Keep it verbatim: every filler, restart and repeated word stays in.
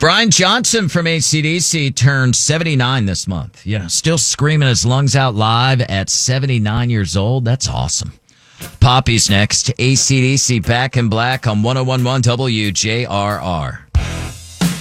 Brian Johnson from A C D C turned seventy-nine this month. Yeah, still screaming his lungs out live at seventy-nine years old. That's awesome. Poppy's next. A C D C Back in Black on one oh one point one W J R R.